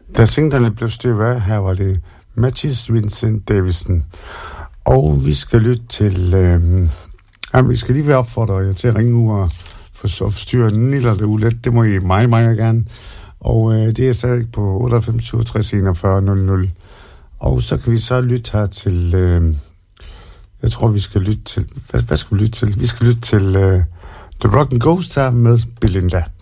Da singlerne blev støvet af, her var det Matches Vincent Davison. Og vi skal lytte til... vi skal lige være opfordret jer til at ringe ud og forstyrre Niller det ulet. Det må I meget gerne. Og det er stadig på 98 67 41 00. Og så kan vi så lytte her til... jeg tror, vi skal lytte til... Hvad skal vi lytte til? Vi skal lytte til The Rock and Ghost her med Belinda.